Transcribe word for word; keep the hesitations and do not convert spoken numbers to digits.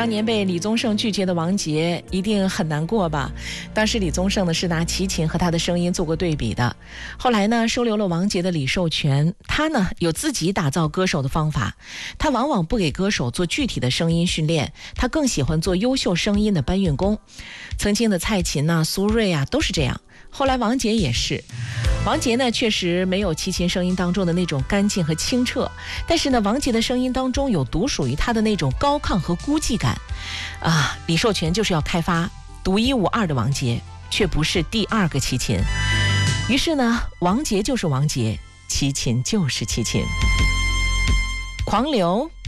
当年被李宗盛拒绝的王杰一定很难过吧？当时李宗盛呢是拿齐秦和他的声音做过对比的。后来呢，收留了王杰的李寿全，他呢有自己打造歌手的方法，他往往不给歌手做具体的声音训练，他更喜欢做优秀声音的搬运工。曾经的蔡琴啊、苏芮啊都是这样，后来王杰也是。王杰呢确实没有齐秦声音当中的那种干净和清澈，但是呢王杰的声音当中有独属于他的那种高亢和孤寂感啊。李寿全就是要开发独一无二的王杰，却不是第二个齐秦。于是呢王杰就是王杰，齐秦就是齐秦。狂流